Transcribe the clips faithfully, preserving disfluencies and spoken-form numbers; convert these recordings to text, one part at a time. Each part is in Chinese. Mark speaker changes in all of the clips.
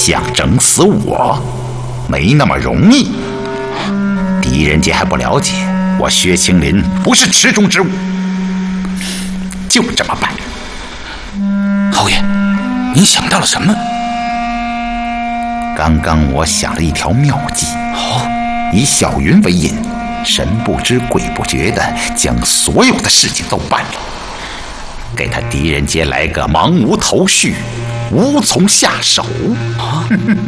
Speaker 1: 想整死我，没那么容易。狄仁杰还不了解，我薛青林不是池中之物。就这么办。
Speaker 2: 侯爷，您想到了什么？
Speaker 1: 刚刚我想了一条妙计。
Speaker 2: 哦，
Speaker 1: 以小云为引，神不知鬼不觉的将所有的事情都办了，给他狄仁杰来个茫无头绪，无从下手。啊！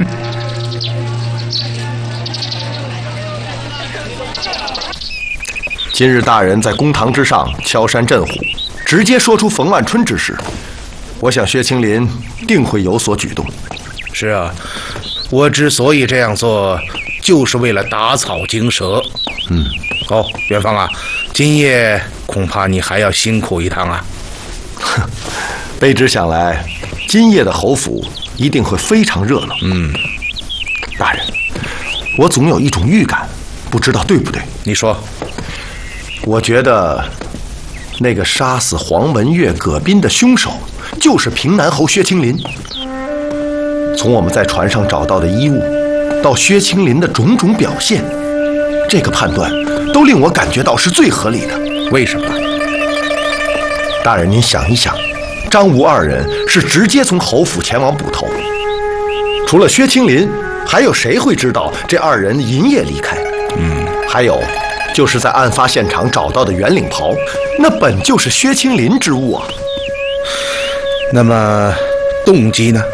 Speaker 3: 今日大人在公堂之上敲山震虎，直接说出冯万春之事，我想薛青林定会有所举动。
Speaker 4: 是啊，我之所以这样做，就是为了打草惊蛇。
Speaker 3: 嗯，
Speaker 4: 哦，元芳啊，今夜恐怕你还要辛苦一趟啊。
Speaker 3: 哼，卑职想来，今夜的侯府一定会非常热闹。
Speaker 4: 嗯，
Speaker 3: 大人，我总有一种预感，不知道对不对？
Speaker 4: 你说。
Speaker 3: 我觉得，那个杀死黄文月、葛斌的凶手，就是平南侯薛青林。从我们在船上找到的衣物，到薛青林的种种表现，这个判断都令我感觉到是最合理的。
Speaker 4: 为什么？
Speaker 3: 大人，您想一想，张吴二人是直接从侯府前往捕头，除了薛青林，还有谁会知道这二人银夜离开？
Speaker 4: 嗯，
Speaker 3: 还有，就是在案发现场找到的圆领袍，那本就是薛青林之物啊。
Speaker 4: 那么，动机呢？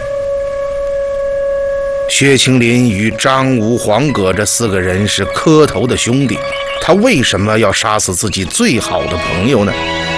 Speaker 4: 薛青林与张吴、黄葛这四个人是磕头的兄弟，他为什么要杀死自己最好的朋友呢？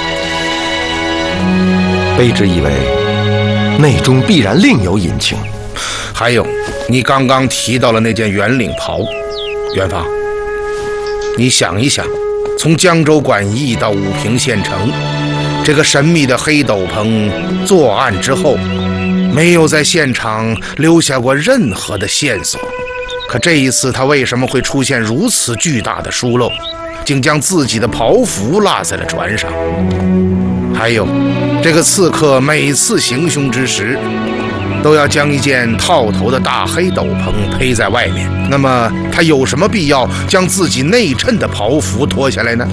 Speaker 3: 卑职以为，内中必然另有隐情。
Speaker 4: 还有，你刚刚提到了那件圆领袍，元芳，你想一想，从江州管驿到武平县城，这个神秘的黑斗篷作案之后，没有在现场留下过任何的线索。可这一次他为什么会出现如此巨大的疏漏，竟将自己的袍服落在了船上？还有，这个刺客每次行凶之时，都要将一件套头的大黑斗篷披在外面，那么他有什么必要将自己内衬的袍服脱下来呢？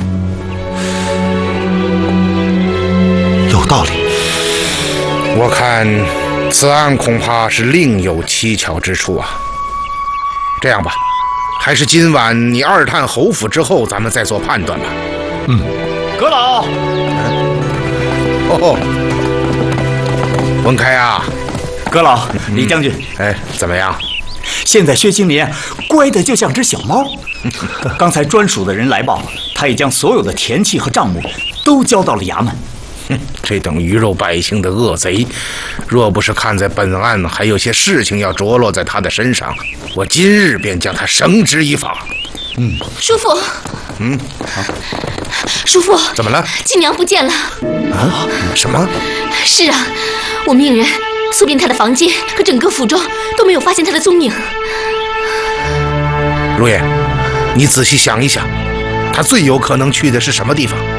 Speaker 3: 有道理。
Speaker 4: 我看此案恐怕是另有蹊跷之处啊。这样吧，还是今晚你二探侯府之后，咱们再做判断吧。
Speaker 3: 嗯，
Speaker 5: 阁老。
Speaker 4: 哦，文开啊。
Speaker 5: 阁老，李将军，
Speaker 4: 哎，怎么样？
Speaker 5: 现在薛青林乖得就像只小猫。刚才专署的人来报，他已将所有的田契和账目都交到了衙门。
Speaker 4: 哼，这等鱼肉百姓的恶贼，若不是看在本案还有些事情要着落在他的身上，我今日便将他绳之以法。
Speaker 6: 嗯，叔父。
Speaker 4: 嗯，
Speaker 6: 啊，叔父，
Speaker 4: 怎么了？
Speaker 6: 锦娘不见了。
Speaker 4: 啊？什么？
Speaker 6: 是啊，我命人搜遍他的房间和整个府中，都没有发现他的踪影。
Speaker 4: 如烟，你仔细想一想，他最有可能去的是什么地方？